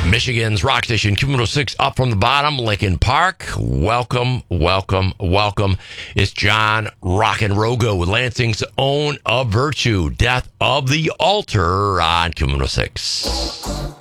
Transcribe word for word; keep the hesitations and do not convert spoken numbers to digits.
Michigan's rock station, Q one oh six, up from the bottom, Lincoln Park. Welcome, welcome, welcome. It's John Rockin' Rogo with Lansing's own Of Virtue, Death of the Altar on Q one oh six.